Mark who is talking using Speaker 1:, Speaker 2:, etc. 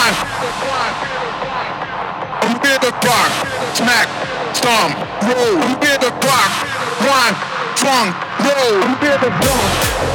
Speaker 1: Beat the clock, smack, stomp, roll. Beat the clock, grind, trunk, roll. Beat the clock.